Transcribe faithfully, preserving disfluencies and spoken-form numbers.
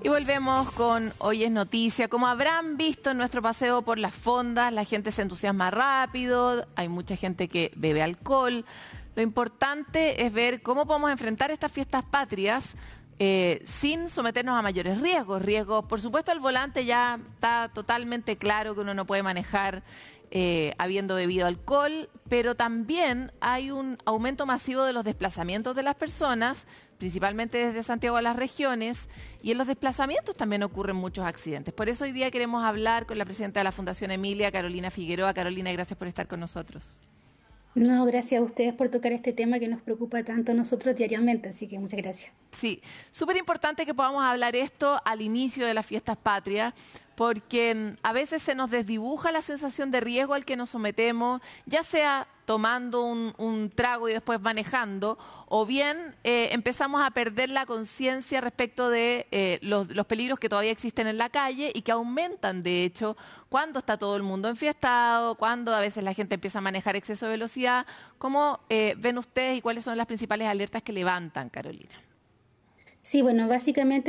Y volvemos con Hoy es Noticia. Como habrán visto en nuestro paseo por las fondas, la gente se entusiasma rápido, hay mucha gente que bebe alcohol. Lo importante es ver cómo podemos enfrentar estas fiestas patrias eh, sin someternos a mayores riesgos. Riesgos, por supuesto, al volante ya está totalmente claro que uno no puede manejar eh, habiendo bebido alcohol, pero también hay un aumento masivo de los desplazamientos de las personas, principalmente desde Santiago a las regiones, y en los desplazamientos también ocurren muchos accidentes. Por eso hoy día queremos hablar con la presidenta de la Fundación Emilia, Carolina Figueroa. Carolina, gracias por estar con nosotros. No, gracias a ustedes por tocar este tema que nos preocupa tanto a nosotros diariamente, así que muchas gracias. Sí, súper importante que podamos hablar esto al inicio de las fiestas patrias, porque a veces se nos desdibuja la sensación de riesgo al que nos sometemos, ya sea tomando un, un trago y después manejando, o bien eh, empezamos a perder la conciencia respecto de eh, los, los peligros que todavía existen en la calle y que aumentan, de hecho, cuando está todo el mundo enfiestado, cuando a veces la gente empieza a manejar exceso de velocidad. ¿Cómo eh, ven ustedes y cuáles son las principales alertas que levantan, Carolina? Sí, bueno, básicamente